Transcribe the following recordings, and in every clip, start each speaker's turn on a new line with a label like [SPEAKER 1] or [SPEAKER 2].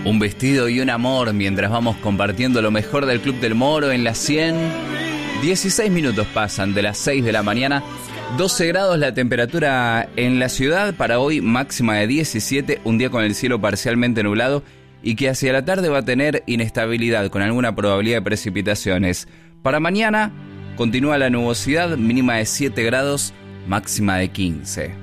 [SPEAKER 1] Un vestido y un amor mientras vamos compartiendo lo mejor del Club del Moro en la 100. 16 minutos pasan de las 6 de la mañana. 12 grados la temperatura en la ciudad. Para hoy máxima de 17. Un día con el cielo parcialmente nublado y que hacia la tarde va a tener inestabilidad con alguna probabilidad de precipitaciones. Para mañana continúa la nubosidad, mínima de 7 grados, máxima de 15.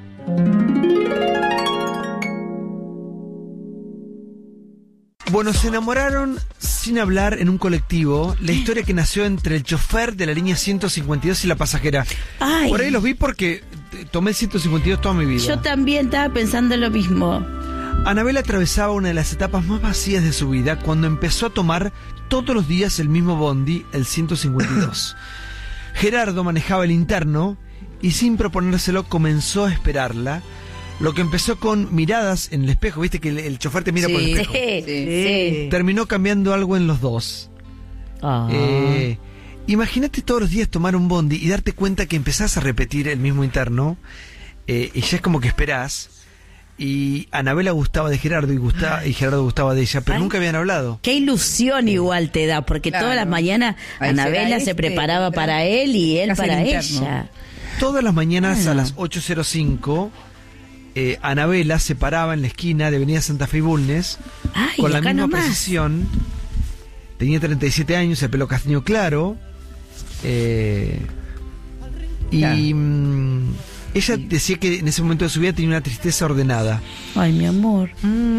[SPEAKER 2] Bueno, se enamoraron sin hablar en un colectivo. La historia que nació entre el chofer de la línea 152 y la pasajera.
[SPEAKER 3] Ay.
[SPEAKER 2] Por ahí los vi porque tomé el 152 toda mi vida.
[SPEAKER 3] Yo también estaba pensando lo mismo.
[SPEAKER 2] Anabel atravesaba una de las etapas más vacías de su vida cuando empezó a tomar todos los días el mismo bondi, el 152. Gerardo manejaba el interno y sin proponérselo comenzó a esperarla. Lo que empezó con miradas en el espejo, viste que el chofer te mira por el espejo.
[SPEAKER 3] Sí.
[SPEAKER 2] Terminó cambiando algo en los dos. Imagínate todos los días tomar un bondi y darte cuenta que empezás a repetir el mismo interno y ya es como que esperás. Y Anabela gustaba de Gerardo y Gerardo gustaba de ella, pero nunca habían hablado.
[SPEAKER 3] Qué ilusión igual te da, porque todas las mañanas Anabela se preparaba para él y él para ella.
[SPEAKER 2] Todas las mañanas a las 8:05... Anabela se paraba en la esquina de Avenida Santa Fe y Bulnes con la misma precisión. Tenía 37 años, el pelo castaño claro. Y ella decía que en ese momento de su vida tenía una tristeza ordenada.
[SPEAKER 3] Ay, mi amor.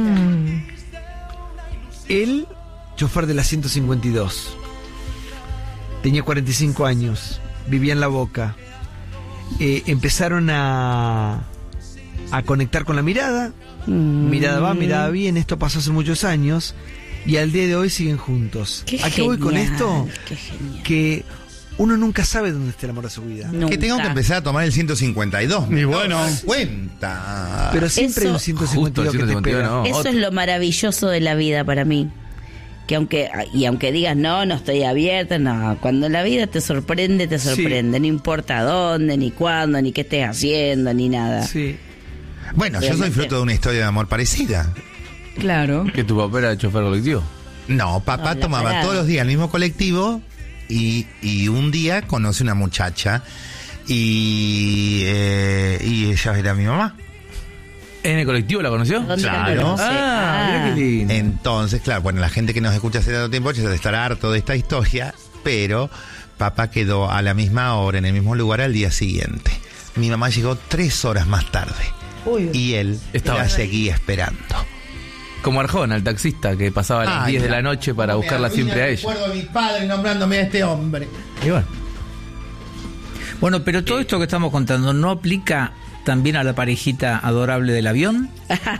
[SPEAKER 2] Él, chofer de la 152, tenía 45 años, vivía en La Boca. Empezaron a conectar con la mirada. Mirada va, mirada bien. Esto pasó hace muchos años y al día de hoy siguen juntos. ¿A qué voy con esto? Que uno nunca sabe dónde está el amor de su vida.
[SPEAKER 4] Nunca. Que tengo que empezar a tomar el 152.
[SPEAKER 5] Y bueno,
[SPEAKER 4] cuenta.
[SPEAKER 2] Pero siempre hay un 152 que te espera.
[SPEAKER 1] No,
[SPEAKER 3] eso es lo maravilloso de la vida para mí. Que aunque digas no estoy abierta, no, cuando la vida te sorprende,
[SPEAKER 2] Sí.
[SPEAKER 3] no importa dónde, ni cuándo, ni qué estés haciendo, ni nada.
[SPEAKER 2] Sí.
[SPEAKER 4] Bueno, yo soy fruto de una historia de amor parecida.
[SPEAKER 5] claro.
[SPEAKER 1] ¿Que tu papá era chofer colectivo?
[SPEAKER 4] No, papá
[SPEAKER 3] la
[SPEAKER 4] tomaba
[SPEAKER 3] parada.
[SPEAKER 4] todos los días el mismo colectivo y un día conoce una muchacha y ella era mi mamá.
[SPEAKER 1] ¿En el colectivo la conoció?
[SPEAKER 3] ¿Dónde la
[SPEAKER 4] Claro.
[SPEAKER 3] conoce?
[SPEAKER 1] Mira qué lindo.
[SPEAKER 4] Entonces, claro, bueno, la gente que nos escucha hace tanto tiempo ya debe estar harto de esta historia, pero papá quedó a la misma hora, en el mismo lugar al día siguiente. Mi mamá llegó 3 horas más tarde. Y él la seguía esperando.
[SPEAKER 1] Como Arjona, el taxista que pasaba a las 10 de la noche para buscarla siempre a ella.
[SPEAKER 4] Recuerdo a mi padre nombrándome a este hombre.
[SPEAKER 1] Y bueno.
[SPEAKER 5] Bueno, pero todo esto que estamos contando no aplica también a la parejita adorable del avión.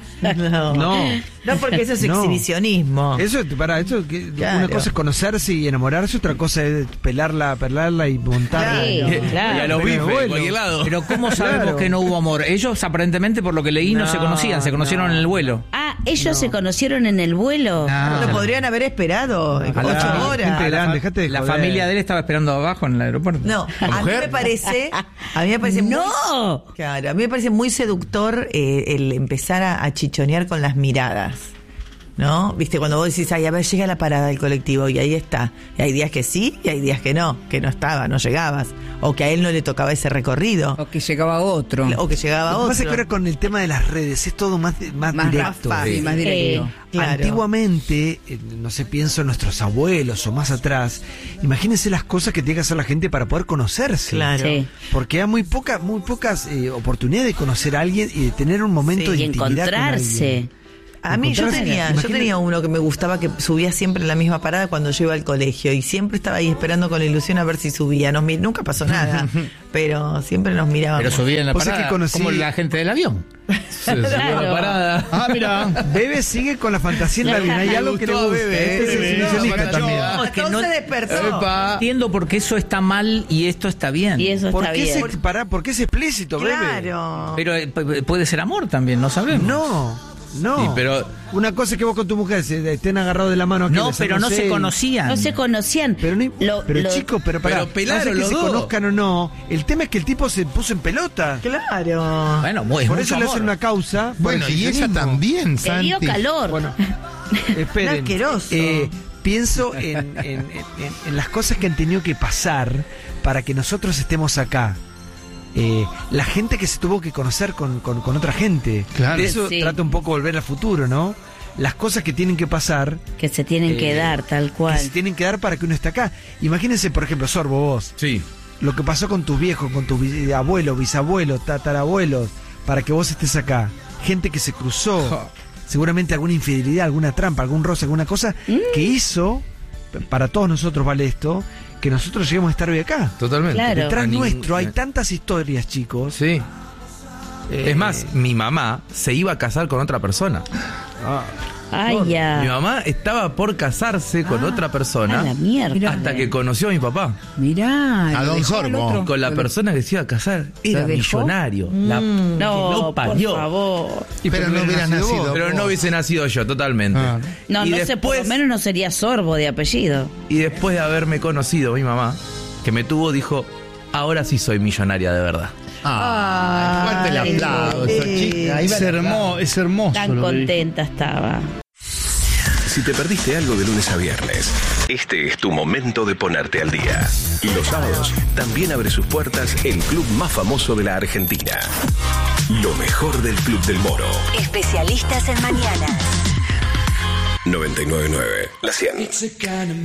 [SPEAKER 2] No,
[SPEAKER 6] porque eso es
[SPEAKER 2] No.
[SPEAKER 6] exhibicionismo.
[SPEAKER 2] eso,
[SPEAKER 6] Claro.
[SPEAKER 2] una cosa es conocerse y enamorarse, otra cosa es pelarla y montarla.
[SPEAKER 3] Sí, claro.
[SPEAKER 1] Y a los
[SPEAKER 2] Pero
[SPEAKER 1] bifes,
[SPEAKER 2] bueno.
[SPEAKER 1] de cualquier lado.
[SPEAKER 5] Pero ¿cómo sabemos
[SPEAKER 2] Claro.
[SPEAKER 5] que no hubo amor? Ellos aparentemente, por lo que leí, no se conocían, se conocieron en el vuelo.
[SPEAKER 3] Ellos se conocieron en el vuelo.
[SPEAKER 6] Lo podrían haber esperado 8
[SPEAKER 2] Gente
[SPEAKER 6] horas.
[SPEAKER 2] grande, dejate de
[SPEAKER 5] La
[SPEAKER 2] joder.
[SPEAKER 5] familia de él estaba esperando abajo en el aeropuerto.
[SPEAKER 6] No, a mí me parece
[SPEAKER 3] ¡No!
[SPEAKER 6] Claro, a mí me parece muy seductor el empezar a chichonear con las miradas. ¿No? Viste, cuando vos decís, ay, a ver, llega la parada del colectivo y ahí está. Y hay días que sí y hay días que no estaba, no llegabas. O que a él no le tocaba ese recorrido.
[SPEAKER 7] O que llegaba otro.
[SPEAKER 6] O que llegaba
[SPEAKER 2] Lo que
[SPEAKER 6] otro.
[SPEAKER 2] pasa es que ahora con el tema de las redes es todo más directo.
[SPEAKER 7] fácil, más directo.
[SPEAKER 6] Claro.
[SPEAKER 2] Antiguamente, no sé, pienso en nuestros abuelos o más atrás, imagínense las cosas que tiene que hacer la gente para poder conocerse.
[SPEAKER 6] Claro.
[SPEAKER 3] Sí.
[SPEAKER 2] Porque hay muy pocas oportunidades de conocer a alguien y de tener un momento de
[SPEAKER 3] Y
[SPEAKER 2] intimidad con
[SPEAKER 3] encontrarse.
[SPEAKER 2] alguien.
[SPEAKER 6] A mí yo
[SPEAKER 2] Encontrarse,
[SPEAKER 6] tenía uno que me gustaba, que subía siempre en la misma parada cuando yo iba al colegio y siempre estaba ahí esperando con la ilusión a ver si subía. Nunca pasó nada, pero siempre nos mirábamos.
[SPEAKER 5] Pero subía en la
[SPEAKER 2] Vos sabés
[SPEAKER 5] parada,
[SPEAKER 2] que conocí-
[SPEAKER 5] como la gente del avión.
[SPEAKER 1] Se subió a la parada.
[SPEAKER 5] Ah, mira.
[SPEAKER 2] Bebe sigue con la fantasía en la vida. Hay algo que le gusta. Este es exhibicionista también.
[SPEAKER 6] No, es que no se despertó.
[SPEAKER 5] Entiendo por qué eso está mal y esto está bien.
[SPEAKER 3] Y eso
[SPEAKER 2] ¿Por
[SPEAKER 3] está
[SPEAKER 2] qué,
[SPEAKER 3] bien.
[SPEAKER 2] porque es explícito, Bebe?
[SPEAKER 6] Claro.
[SPEAKER 5] Pero puede ser amor también, no sabemos.
[SPEAKER 2] No.
[SPEAKER 1] Sí, pero
[SPEAKER 2] Una cosa es que vos con tu mujer se estén agarrados de la mano aquí.
[SPEAKER 5] No, pero no se
[SPEAKER 2] besándose.
[SPEAKER 5] conocían.
[SPEAKER 3] No se conocían.
[SPEAKER 2] Pero, chicos, pero pará,
[SPEAKER 1] Pero pelaron
[SPEAKER 2] no sé que
[SPEAKER 1] los
[SPEAKER 2] se
[SPEAKER 1] dos.
[SPEAKER 2] conozcan o no. El tema es que el tipo se puso en pelota.
[SPEAKER 6] Claro.
[SPEAKER 5] Bueno,
[SPEAKER 2] Por eso le hacen una causa. por
[SPEAKER 4] Bueno, y ella
[SPEAKER 2] exhibicionismo.
[SPEAKER 4] también,
[SPEAKER 3] Te dio
[SPEAKER 4] Santi.
[SPEAKER 3] calor.
[SPEAKER 2] Bueno, Esperen.
[SPEAKER 6] Un asqueroso.
[SPEAKER 2] Pienso en las cosas que han tenido que pasar para que nosotros estemos acá. La gente que se tuvo que conocer con otra gente.
[SPEAKER 8] Claro.
[SPEAKER 2] De eso
[SPEAKER 3] Sí.
[SPEAKER 2] trata un poco Volver al Futuro, ¿no? Las cosas que tienen que pasar,
[SPEAKER 3] Que se tienen que dar, tal
[SPEAKER 2] que
[SPEAKER 3] cual.
[SPEAKER 2] se tienen que dar para que uno esté acá. Imagínense, por ejemplo, Sorbo, vos,
[SPEAKER 8] Sí.
[SPEAKER 2] lo que pasó con tus viejos, con tus abuelos, bisabuelos, tatarabuelos, para que vos estés acá. Gente que se cruzó, seguramente alguna infidelidad, alguna trampa, algún roce, alguna cosa que hizo, para todos nosotros vale esto, que nosotros lleguemos a estar hoy acá.
[SPEAKER 8] Totalmente.
[SPEAKER 3] Claro.
[SPEAKER 2] Detrás
[SPEAKER 8] A ningún-
[SPEAKER 2] nuestro hay tantas historias, chicos.
[SPEAKER 8] Sí.
[SPEAKER 2] Eh,
[SPEAKER 8] Es más, mi mamá se iba a casar con otra persona.
[SPEAKER 3] Ay,
[SPEAKER 8] Mi
[SPEAKER 3] ya.
[SPEAKER 8] mamá estaba por casarse con otra persona
[SPEAKER 3] A la mierda.
[SPEAKER 8] hasta que conoció a mi papá.
[SPEAKER 7] Mirá.
[SPEAKER 4] A
[SPEAKER 7] lo
[SPEAKER 4] Don
[SPEAKER 7] dejó al
[SPEAKER 4] Sorbo.
[SPEAKER 7] otro.
[SPEAKER 8] Con la persona que se iba a casar era
[SPEAKER 7] ¿Lo dejó?
[SPEAKER 8] millonario. La
[SPEAKER 3] No,
[SPEAKER 8] que lo parió.
[SPEAKER 3] por favor.
[SPEAKER 4] Pero no hubieras nacido vos.
[SPEAKER 8] Pero no hubiese nacido yo, totalmente.
[SPEAKER 4] Ah.
[SPEAKER 3] No,
[SPEAKER 8] Y
[SPEAKER 3] no sé, por lo
[SPEAKER 8] después-
[SPEAKER 3] menos no sería Sorbo de apellido.
[SPEAKER 8] Y después de haberme conocido mi mamá, que me tuvo, dijo, ahora sí soy millonaria de verdad.
[SPEAKER 4] Fuerte el aplauso, chica. Ahí va el aplauso.
[SPEAKER 7] Es hermoso.
[SPEAKER 3] Tan
[SPEAKER 7] lo que dijo.
[SPEAKER 3] contenta estaba.
[SPEAKER 9] Si te perdiste algo de lunes a viernes, este es tu momento de ponerte al día. Los sábados también abre sus puertas el club más famoso de la Argentina. Lo mejor del Club del Moro.
[SPEAKER 10] Especialistas en mañanas.
[SPEAKER 9] 99.9, la 100.